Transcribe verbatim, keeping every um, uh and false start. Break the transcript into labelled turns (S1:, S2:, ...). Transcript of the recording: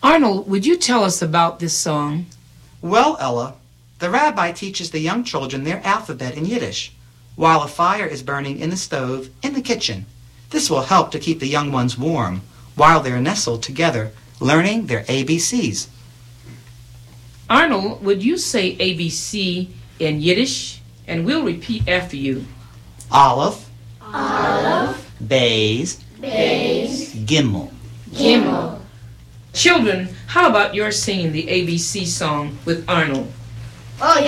S1: Arnold, would you tell us about this song?
S2: Well, Ella, the rabbi teaches the young children their alphabet in Yiddish, while a fire is burning in the stove in the kitchen. This will help to keep the young ones warm while they're nestled together, learning their A B Cs.
S1: Arnold, would you say A B C in Yiddish? And we'll repeat after you.
S2: Aleph,
S3: Aleph,
S2: Bays,
S3: Bays,
S2: Gimel.
S3: Gimel.
S1: Children, how about your singing the A B C song with Arnold?
S3: Oh,